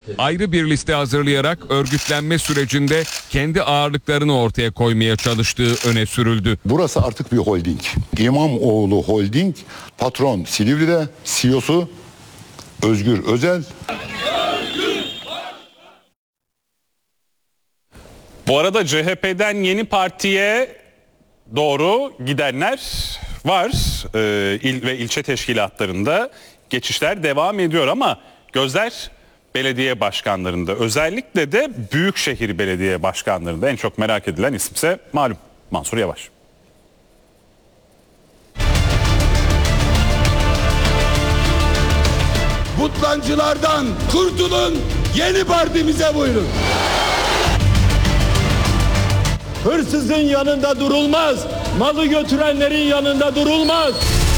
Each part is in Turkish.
ayrı bir liste hazırlayarak örgütlenme sürecinde kendi ağırlıklarını ortaya koymaya çalıştığı öne sürüldü. Burası artık bir holding. İmamoğlu Holding, patron Silivri'de, CEO'su Özgür Özel. Bu arada CHP'den Yeni Parti'ye doğru gidenler var. İl ve ilçe teşkilatlarında geçişler devam ediyor ama gözler belediye başkanlarında, özellikle de büyükşehir belediye başkanlarında. En çok merak edilen isimse malum Mansur Yavaş. Butlancılardan kurtulun, Yeni Partimize buyurun. Hırsızın yanında durulmaz, malı götürenlerin yanında durulmaz.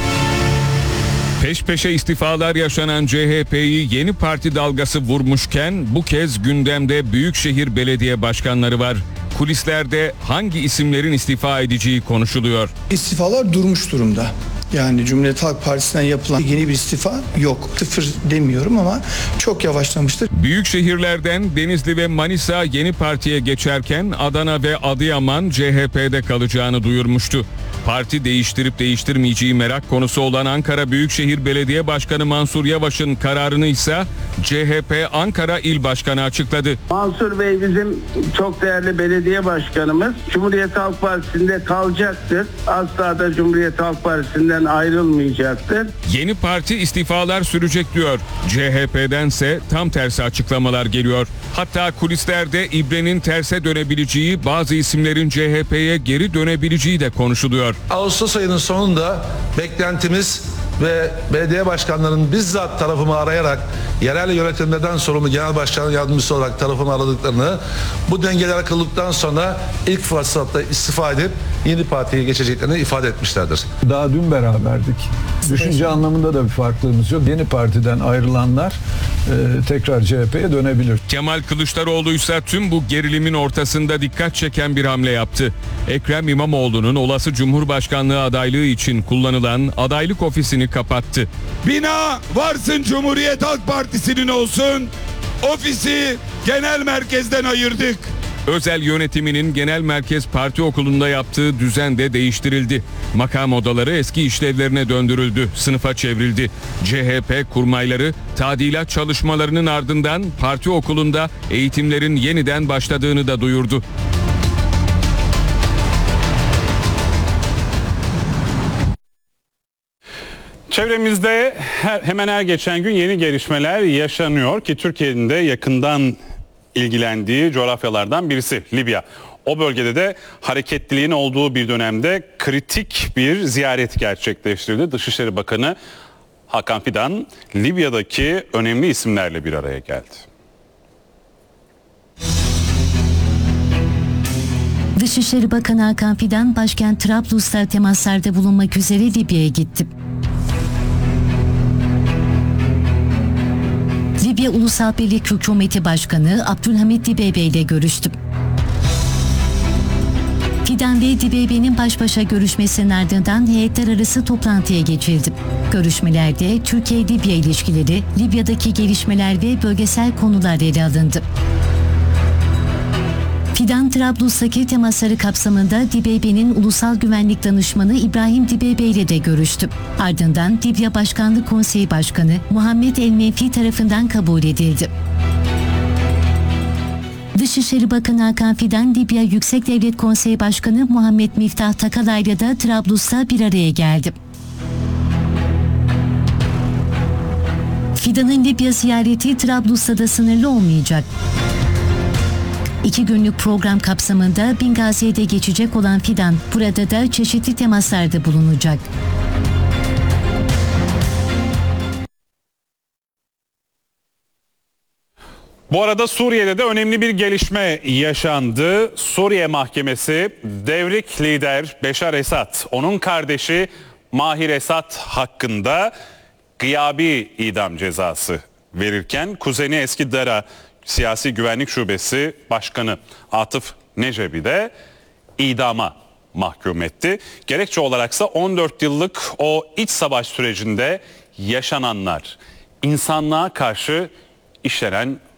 Peş peşe istifalar yaşanan CHP'yi Yeni Parti dalgası vurmuşken bu kez gündemde büyükşehir belediye başkanları var. Kulislerde hangi isimlerin istifa edeceği konuşuluyor. İstifalar durmuş durumda. Yani Cumhuriyet Halk Partisi'nden yapılan yeni bir istifa yok. Sıfır demiyorum ama çok yavaşlamıştır. Büyük şehirlerden Denizli ve Manisa Yeni Parti'ye geçerken Adana ve Adıyaman CHP'de kalacağını duyurmuştu. Parti değiştirip değiştirmeyeceği merak konusu olan Ankara Büyükşehir Belediye Başkanı Mansur Yavaş'ın kararını ise CHP Ankara İl Başkanı açıkladı. Mansur Bey bizim çok değerli belediye başkanımız. Cumhuriyet Halk Partisi'nde kalacaktır. Asla da Cumhuriyet Halk Partisi'nden ayrılmayacaktır. Yeni Parti istifalar sürecek diyor. CHP'dense tam tersi açıklamalar geliyor. Hatta kulislerde ibrenin terse dönebileceği, bazı isimlerin CHP'ye geri dönebileceği de konuşuluyor. Ağustos ayının sonunda beklentimiz ve belediye başkanlarının bizzat tarafımı arayarak yerel yönetimlerden sorumlu genel başkanın yardımcısı olarak tarafımı aradıklarını, bu dengeler kırıldıktan sonra ilk fırsatta istifa edip Yeni Parti'ye geçeceklerini ifade etmişlerdir. Daha dün beraberdik. Düşünce anlamında da bir farklılığımız yok. Yeni Parti'den ayrılanlar tekrar CHP'ye dönebilir. Kemal Kılıçdaroğlu ise tüm bu gerilimin ortasında dikkat çeken bir hamle yaptı. Ekrem İmamoğlu'nun olası Cumhurbaşkanlığı adaylığı için kullanılan adaylık ofisini kapattı. Bina varsın Cumhuriyet Halk Partisi'nin olsun, ofisi genel merkezden ayırdık. Özel yönetiminin genel merkez parti okulunda yaptığı düzen de değiştirildi. Makam odaları eski işlevlerine döndürüldü, sınıfa çevrildi. CHP kurmayları tadilat çalışmalarının ardından parti okulunda eğitimlerin yeniden başladığını da duyurdu. Çevremizde hemen her geçen gün yeni gelişmeler yaşanıyor ki Türkiye'nin de yakından ilgilendiği coğrafyalardan birisi Libya. O bölgede de hareketliliğin olduğu bir dönemde kritik bir ziyaret gerçekleştirildi. Dışişleri Bakanı Hakan Fidan Libya'daki önemli isimlerle bir araya geldi. Dışişleri Bakanı Hakan Fidan başkent Trablus'ta temaslarda bulunmak üzere Libya'ya gitti. Libya Ulusal Birlik Hükümeti Başkanı Abdülhamit Dibeibe ile görüştü. Fidan ve Dibeibe'nin baş başa görüşmesinin ardından heyetler arası toplantıya geçildi. Görüşmelerde Türkiye-Libya ilişkileri, Libya'daki gelişmeler ve bölgesel konular ele alındı. Fidan, Trablus'taki temasları kapsamında Dibeibe'nin Ulusal Güvenlik Danışmanı İbrahim Dibeibe ile de görüştü. Ardından Libya Başkanlık Konseyi Başkanı Muhammed El-Menfi tarafından kabul edildi. Dışişleri Bakanı Hakan Fidan, Libya Yüksek Devlet Konseyi Başkanı Muhammed Miftah Takalay'la da Trablus'ta bir araya geldi. Fidan'ın Libya ziyareti Trablus'ta da sınırlı olmayacak. 2 günlük program kapsamında Bingazi'de geçecek olan Fidan, burada da çeşitli temaslarda bulunacak. Bu arada Suriye'de de önemli bir gelişme yaşandı. Suriye Mahkemesi devrik lider Beşar Esad, onun kardeşi Mahir Esad hakkında gıyabi idam cezası verirken kuzeni Eski Dara Siyasi Güvenlik Şubesi Başkanı Atıf Necebi de idama mahkum etti. Gerekçe olaraksa 14 yıllık o iç savaş sürecinde yaşananlar, insanlığa karşı işlenen